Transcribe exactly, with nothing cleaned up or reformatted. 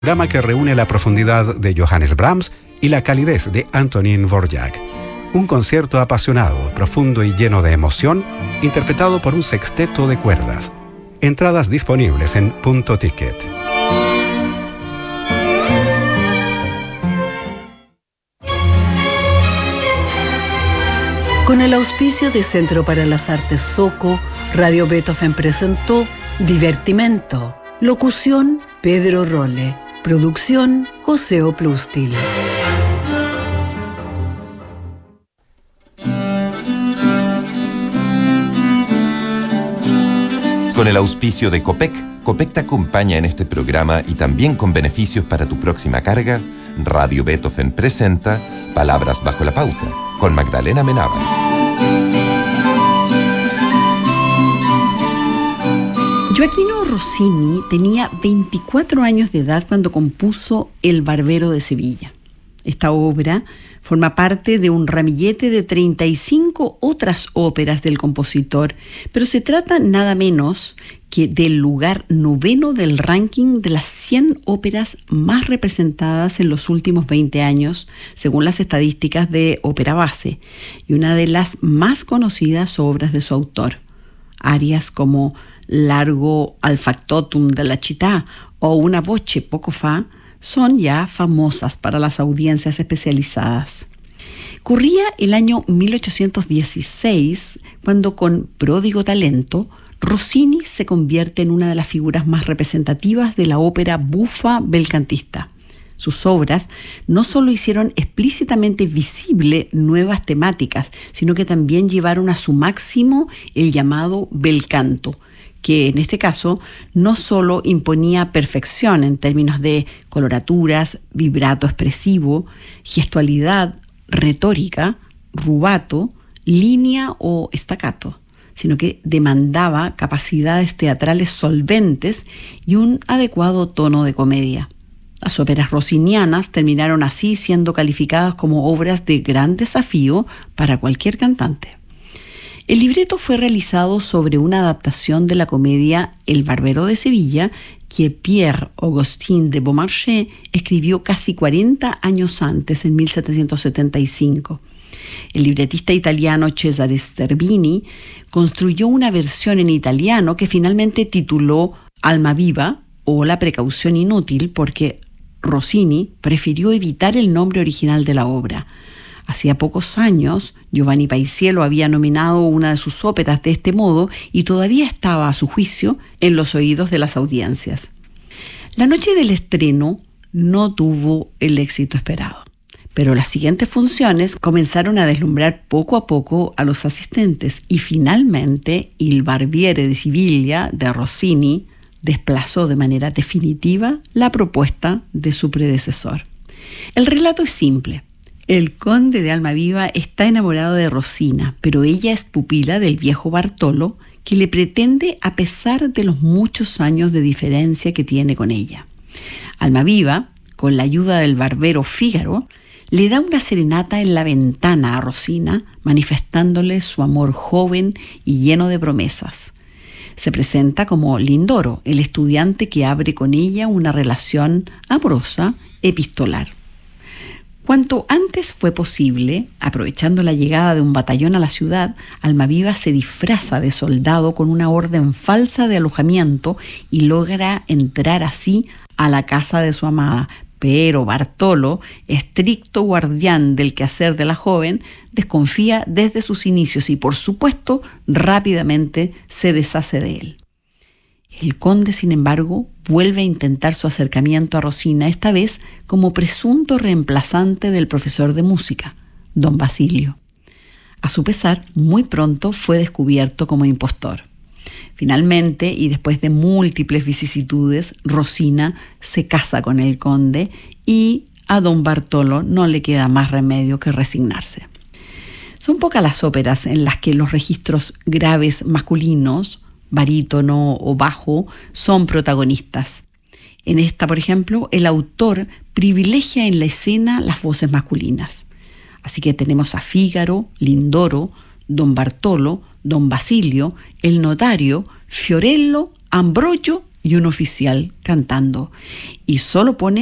Drama que reúne la profundidad de Johannes Brahms y la calidez de Antonín Dvorak. Un concierto apasionado, profundo y lleno de emoción, interpretado por un sexteto de cuerdas. Entradas disponibles en Punto Ticket. Con el auspicio de Centro para las Artes Soco, Radio Beethoven presentó Divertimento. Locución, Pedro Rolle. Producción, José Oplustil. Con el auspicio de Copec, Copec te acompaña en este programa y también con beneficios para tu próxima carga. Radio Beethoven presenta Palabras bajo la pauta, con Magdalena Menábar. Gioachino Rossini tenía veinticuatro años de edad cuando compuso El Barbero de Sevilla. Esta obra forma parte de un ramillete de treinta y cinco otras óperas del compositor, pero se trata nada menos que del lugar noveno del ranking de las cien óperas más representadas en los últimos veinte años, según las estadísticas de Ópera Base, y una de las más conocidas obras de su autor. Arias como Largo al factotum de la città o Una voce poco fa son ya famosas para las audiencias especializadas. Corría el año mil ochocientos dieciséis cuando, con pródigo talento, Rossini se convierte en una de las figuras más representativas de la ópera bufa belcantista. Sus obras no solo hicieron explícitamente visible nuevas temáticas, sino que también llevaron a su máximo el llamado bel canto, que en este caso no solo imponía perfección en términos de coloraturas, vibrato expresivo, gestualidad, retórica, rubato, línea o staccato, sino que demandaba capacidades teatrales solventes y un adecuado tono de comedia. Las óperas rossinianas terminaron así siendo calificadas como obras de gran desafío para cualquier cantante. El libreto fue realizado sobre una adaptación de la comedia El Barbero de Sevilla, que Pierre-Augustin de Beaumarchais escribió casi cuarenta años antes, en mil setecientos setenta y cinco. El libretista italiano Cesare Stervini construyó una versión en italiano que finalmente tituló Almaviva o La precaución inútil, porque Rossini prefirió evitar el nombre original de la obra. Hacía pocos años, Giovanni Paisiello había nominado una de sus óperas de este modo y todavía estaba, a su juicio, en los oídos de las audiencias. La noche del estreno no tuvo el éxito esperado, pero las siguientes funciones comenzaron a deslumbrar poco a poco a los asistentes y finalmente Il Barbiere di Siviglia de Rossini desplazó de manera definitiva la propuesta de su predecesor. El relato es simple. El conde de Almaviva está enamorado de Rosina, pero ella es pupila del viejo Bartolo, que le pretende a pesar de los muchos años de diferencia que tiene con ella. Almaviva, con la ayuda del barbero Fígaro, le da una serenata en la ventana a Rosina, manifestándole su amor joven y lleno de promesas. Se presenta como Lindoro, el estudiante que abre con ella una relación amorosa epistolar. Cuanto antes fue posible, aprovechando la llegada de un batallón a la ciudad, Almaviva se disfraza de soldado con una orden falsa de alojamiento y logra entrar así a la casa de su amada. Pero Bartolo, estricto guardián del quehacer de la joven, desconfía desde sus inicios y, por supuesto, rápidamente se deshace de él. El conde, sin embargo, vuelve a intentar su acercamiento a Rosina, esta vez como presunto reemplazante del profesor de música, don Basilio. A su pesar, muy pronto fue descubierto como impostor. Finalmente, y después de múltiples vicisitudes, Rosina se casa con el conde y a don Bartolo no le queda más remedio que resignarse. Son pocas las óperas en las que los registros graves masculinos, barítono o bajo, son protagonistas. En esta, por ejemplo, el autor privilegia en la escena las voces masculinas. Así que tenemos a Fígaro, Lindoro, don Bartolo, don Basilio, el notario, Fiorello, Ambrogio y un oficial cantando. Y solo pone